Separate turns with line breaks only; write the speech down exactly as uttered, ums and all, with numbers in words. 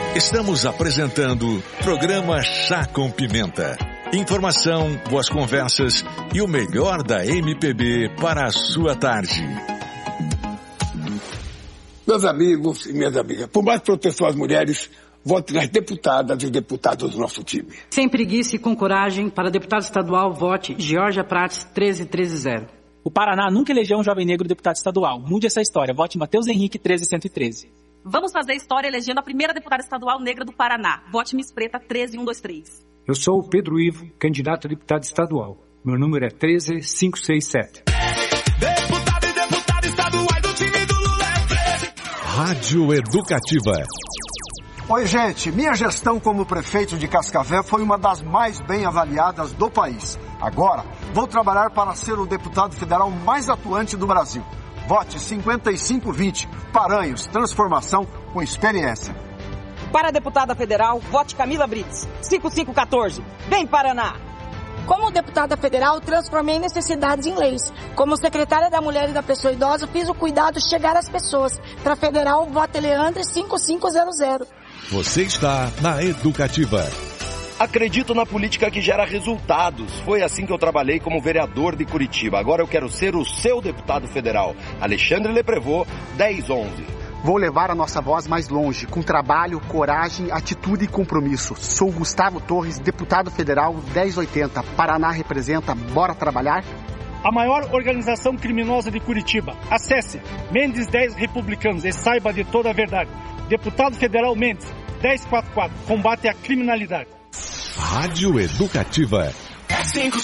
Estamos apresentando programa Chá com Pimenta. Informação, boas conversas e o melhor da M P B para a sua tarde.
Meus amigos e minhas amigas, por mais proteção às mulheres, vote nas deputadas e deputados do nosso time.
Sem preguiça e com coragem, para deputado estadual, vote Georgia Prates treze treze zero.
O Paraná nunca elegeu um jovem negro deputado estadual. Mude essa história. Vote Matheus Henrique treze cento e treze.
Vamos fazer história elegendo a primeira deputada estadual negra do Paraná. Vote Miss Preta treze um dois três.
Eu sou o Pedro Ivo, candidato a deputado estadual. Meu número é treze cinco seis sete.
Deputado e deputada estaduais do time do Lula é treze.
Rádio Educativa.
Oi, gente. Minha gestão como prefeito de Cascavel foi uma das mais bem avaliadas do país. Agora, vou trabalhar para ser o deputado federal mais atuante do Brasil. Vote cinquenta e cinco vinte. Paranhos, transformação com experiência.
Para a deputada federal, vote Camila Brits, cinco cinco um quatro. Vem, Paraná!
Como deputada federal, transformei necessidades em leis. Como secretária da Mulher e da Pessoa Idosa, fiz o cuidado chegar às pessoas. Para federal, vote Leandre cinco cinco zero zero.
Você está na Educativa.
Acredito na política que gera resultados. Foi assim que eu trabalhei como vereador de Curitiba. Agora eu quero ser o seu deputado federal. Alexandre Leprevot, dez onze.
Vou levar a nossa voz mais longe, com trabalho, coragem, atitude e compromisso. Sou Gustavo Torres, deputado federal dez oitenta. Paraná representa, bora trabalhar?
A maior organização criminosa de Curitiba. Acesse Mendes dez Republicanos e saiba de toda a verdade. Deputado federal Mendes, dez quarenta e quatro. Combate à criminalidade.
Rádio Educativa.